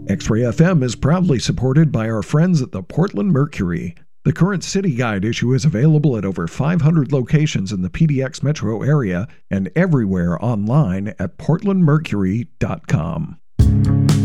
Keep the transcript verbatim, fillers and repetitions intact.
X-Ray F M is proudly supported by our friends at the Portland Mercury. The current City Guide issue is available at over five hundred locations in the P D X metro area and everywhere online at portland mercury dot com.